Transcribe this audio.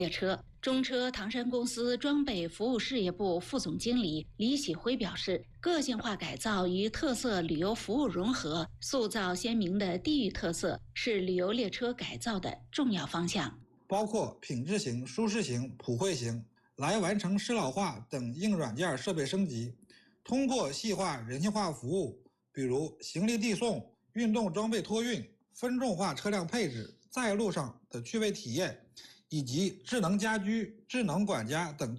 列车。中车唐山公司装备服务事业部副总经理李喜辉表示，个性化改造与特色旅游服务融合，塑造鲜明的地域特色，是旅游列车改造的重要方向。 包括品质型、舒适型、普惠型，来完成适老化等硬软件设备升级，通过细化人性化服务，比如行李递送、运动装备托运、分众化车辆配置、在路上的趣味体验，以及智能家居、智能管家等